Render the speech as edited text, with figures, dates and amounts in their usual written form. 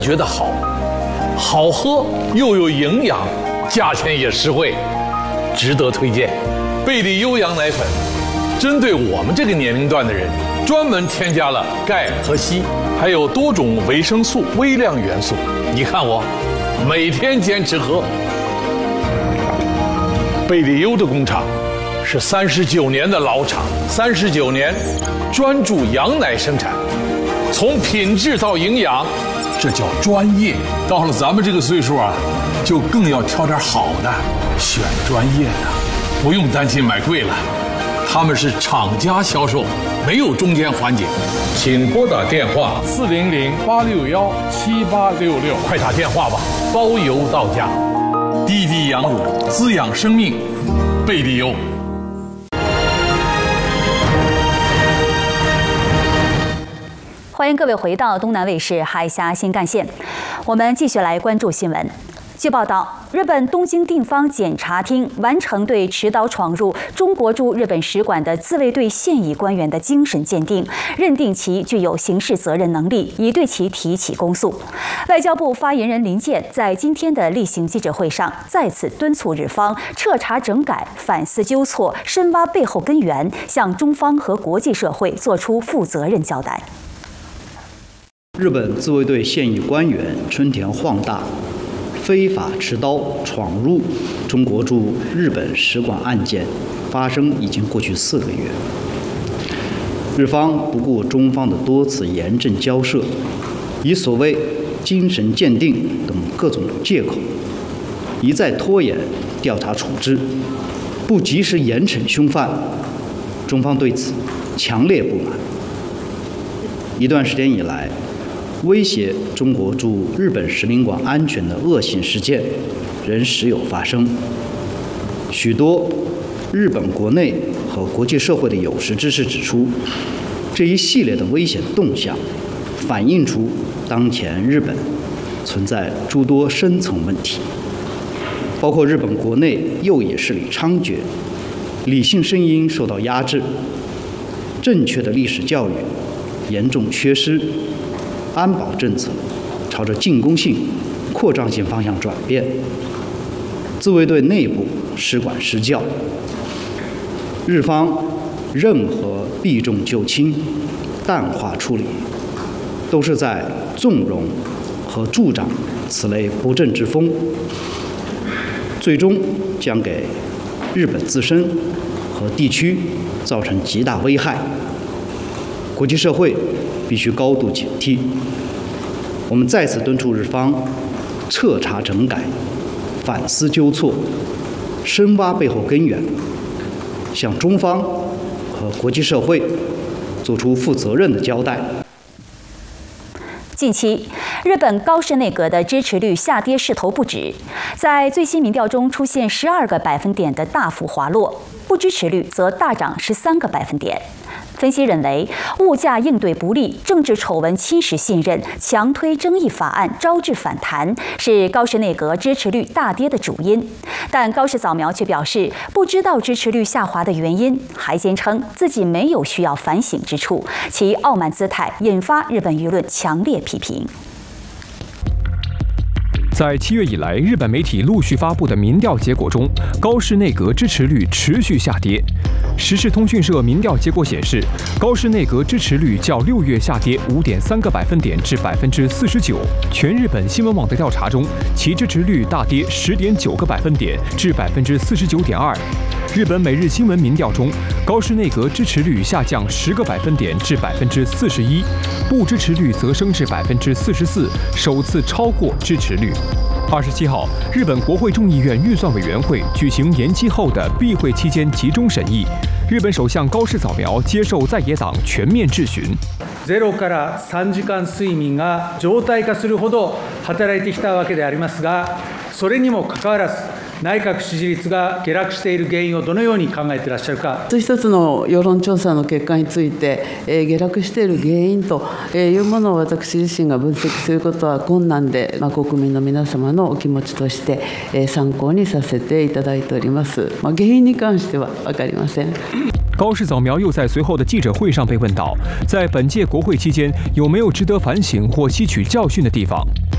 觉得好，好喝又有营养，价钱也实惠，值得推荐。贝利优羊奶粉，针对我们这个年龄段的人，专门添加了钙和硒，还有多种维生素、微量元素。你看我，每天坚持喝。贝利优的工厂是39年的老厂，39年专注羊奶生产，从品质到营养。这叫专业。到了咱们这个岁数啊，就更要挑点好的，选专业的，不用担心买贵了。他们是厂家销售，没有中间环节。请拨打电话400-861-7866，快打电话吧，包邮到家。滴滴羊乳，滋养生命，贝利优。 欢迎各位回到东南卫视海峡新干线，我们继续来关注新闻。据报道，日本东京地方检察厅完成对持刀闯入中国驻日本使馆的自卫队现役官员的精神鉴定，认定其具有刑事责任能力，已对其提起公诉。外交部发言人林健在今天的例行记者会上再次敦促日方彻查整改、反思纠错、深挖背后根源，向中方和国际社会作出负责任交代。 日本自卫队现役官员春田晃大非法持刀闯入中国驻日本使馆案件发生已经过去4个月，日方不顾中方的多次严正交涉，以所谓精神鉴定等各种借口，一再拖延调查处置，不及时严惩凶犯，中方对此强烈不满。一段时间以来，威胁中国驻日本使领馆安全的恶性事件仍时有发生。许多日本国内和国际社会的有识之士指出，这一系列的危险动向反映出当前日本存在诸多深层问题，包括日本国内右翼势力猖獗，理性声音受到压制，正确的历史教育严重缺失，安保政策朝着进攻性、扩张性方向转变，自卫队内部使馆失教，日方任何避重就轻、淡化处理，都是在纵容和助长此类不正之风，最终将给日本自身和地区造成极大危害。国际社会必须高度警惕。我们再次敦促日方彻查整改、反思纠错、深挖背后根源，向中方和国际社会作出负责任的交代。 近期，日本高市内阁的支持率下跌势头不止，在最新民调中出现12个百分点的大幅滑落，不支持率则大涨13个百分点。分析认为，物价应对不力、政治丑闻侵蚀信任、强推争议法案招致反弹，是高市内阁支持率大跌的主因。但高市早苗却表示，不知道支持率下滑的原因，还坚称自己没有需要反省之处，其傲慢姿态引发日本舆论强烈批评。 在7月以来，日本媒体陆续发布的民调结果中，高市内阁支持率持续下跌。时事通讯社民调结果显示，高市内阁支持率较6月下跌5.3个百分点至49%。全日本新闻网的调查中，其支持率大跌10.9个百分点至49.2%。日本每日新闻民调中，高市内阁支持率下降10个百分点至41%，不支持率则升至44%，首次超过支持率。27号，日本国会众议院预算委员会举行延期后的闭会期间集中审议。日本首相高市早苗接受在野党全面质询。 0から3時間睡眠が常態化するほど働いてきたわけでありますが、それにもかかわらず内閣支持率が下落している原因をどのように考えていらっしゃるか。 一つの世論調査の結果について、下落している原因というものを私自身が分析することは困難で、国民の皆様のお気持ちとして、参考にさせていただいております。原因に関しては分かりません。 高市早苗又在随后的记者会上被问到，在本届国会期间有没有值得反省或吸取教训的地方。